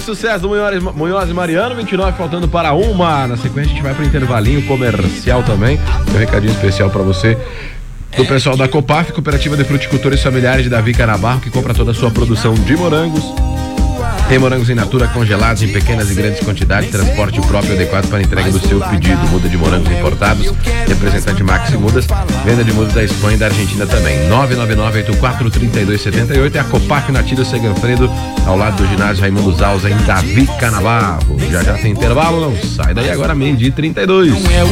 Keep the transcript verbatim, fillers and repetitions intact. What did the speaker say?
sucesso do Munhoz, Munhoz e Mariano, vinte e nove faltando para uma. Na sequência a gente vai para o intervalinho comercial também. Tem um recadinho especial para você do pessoal da Copaf, Cooperativa de Fruticultores Familiares de Davi Canabarro, que compra toda a sua produção de morangos. Tem morangos in natura congelados em pequenas e grandes quantidades, transporte próprio adequado para a entrega do seu pedido. Muda de morangos importados, representante Maxi Mudas, venda de mudas da Espanha e da Argentina também. nove nove nove oito quatro três dois sete oito é a Copaf na Tida Seganfredo, ao lado do ginásio Raimundo Zalza, em Davi Canabarro. Já já tem intervalo, não sai daí agora, meio-dia e trinta e dois.